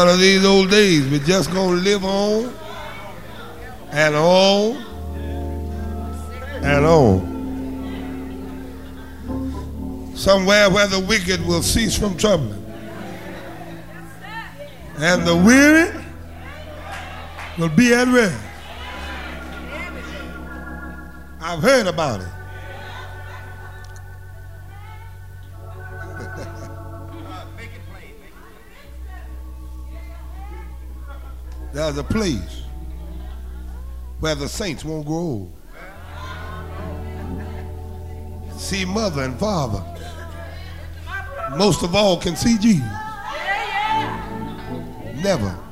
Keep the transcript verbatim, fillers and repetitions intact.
One of these old days, we're just going to live on and on and on. Somewhere where the wicked will cease from troubling and the weary will be at rest. I've heard about it. There's a place where the saints won't grow old. See mother and father. Most of all can see Jesus. Never